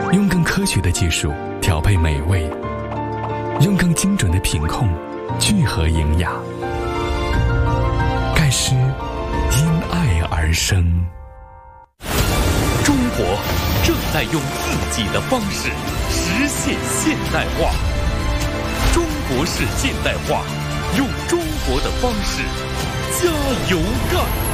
用更科学的技术调配美味，用更精准的品控聚合营养。盖诗因爱而生。 中国正在用自己的方式实现现代化。中国式现代化，用中国的方式加油干！